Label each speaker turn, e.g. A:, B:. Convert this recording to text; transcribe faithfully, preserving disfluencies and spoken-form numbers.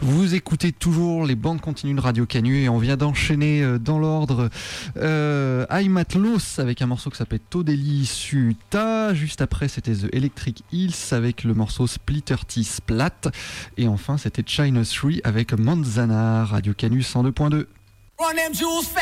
A: Vous écoutez toujours les bandes continues de Radio Canu et on vient d'enchaîner euh, dans l'ordre euh, I'm at Loss avec un morceau qui s'appelle Todeli Suta. Juste après, c'était The Electric Hills avec le morceau Splitter T Splat. Et enfin, c'était China trois avec Manzana. Radio Canu cent deux point deux.